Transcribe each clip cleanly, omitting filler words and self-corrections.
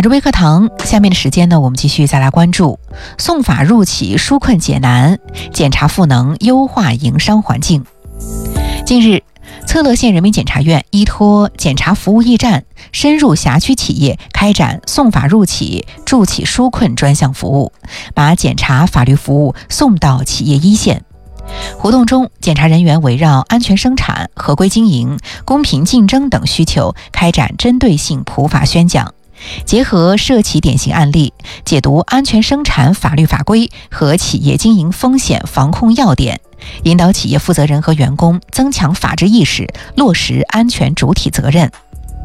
法治微课堂，下面的时间呢，我们继续再来关注送法入企纾困解难，检察赋能优化营商环境。近日，策勒县人民检察院依托检察服务驿站，深入辖区企业开展送法入企、助企纾困专项服务，把检察法律服务送到企业一线。活动中，检察人员围绕安全生产、合规经营、公平竞争等需求，开展针对性普法宣讲，结合涉企典型案例，解读安全生产法律法规和企业经营风险防控要点，引导企业负责人和员工增强法治意识，落实安全主体责任。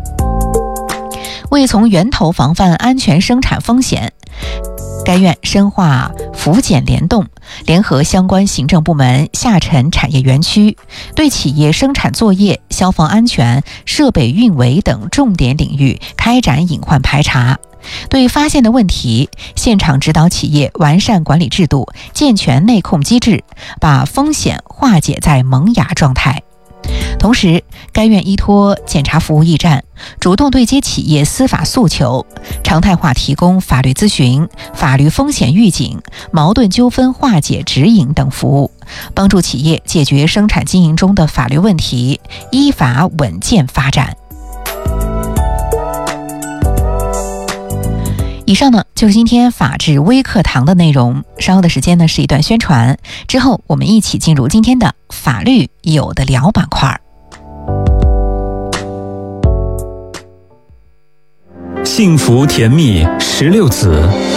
为从源头防范安全生产风险，该院深化福检联动，联合相关行政部门、下沉产业园区，对企业生产作业、消防安全、设备运维等重点领域开展隐患排查，对发现的问题，现场指导企业完善管理制度，健全内控机制，把风险化解在萌芽状态。同时，该院依托检察服务驿站，主动对接企业司法诉求，常态化提供法律咨询、法律风险预警、矛盾纠纷化解指引等服务，帮助企业解决生产经营中的法律问题，依法稳健发展。以上呢就是今天法治微课堂的内容，稍后的时间呢是一段宣传，之后我们一起进入今天的法律有的聊板块。 幸福甜蜜16子，